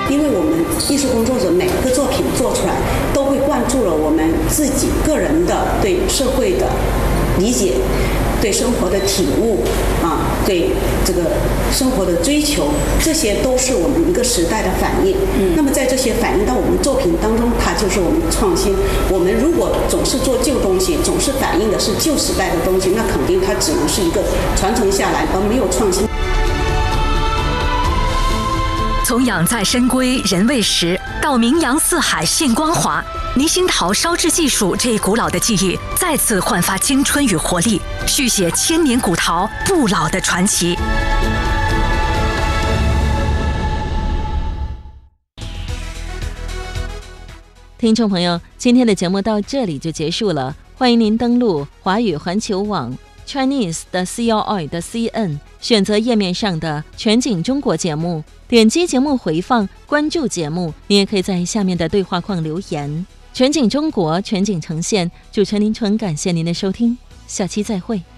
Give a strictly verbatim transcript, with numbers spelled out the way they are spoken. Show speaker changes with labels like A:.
A: 因为我们艺术工作者每个作品做出来都会灌注了我们自己个人的对社会的理解，对生活的体悟啊，对这个生活的追求，这些都是我们一个时代的反应。嗯，那么在这些反映到我们作品当中，它就是我们的创新。我们如果总是做旧东西，总是反映的是旧时代的东西，那肯定它只能是一个传承下来，而没有创新。
B: 从养在深闺人未识，到名扬四海现光华，倪新桃烧制技术这一古老的技艺再次焕发青春与活力，续写千年古陶不老的传奇。
C: 听众朋友，今天的节目到这里就结束了，欢迎您登录华语环球网 Chinese 的 C O I 的 C N， 选择页面上的全景中国节目，点击节目回放，关注节目。你也可以在下面的对话框留言。全景中国，全景呈现，主持人林纯，感谢您的收听，下期再会。